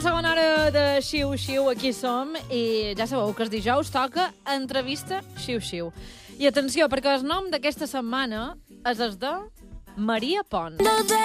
Segona hora de Xiu Xiu, aquí som, i ja sabeu que els dijous toca entrevista Xiu Xiu. I atenció, perquè el nom d'aquesta setmana és el de Maria Pont.